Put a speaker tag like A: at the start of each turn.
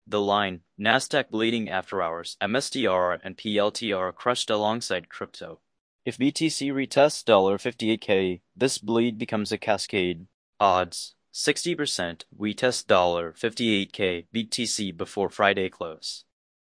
A: The line, Nasdaq bleeding after hours, MSTR and PLTR crushed alongside crypto. If BTC retests $58K, this bleed becomes a cascade. Odds, 60% we test $58K BTC before Friday close.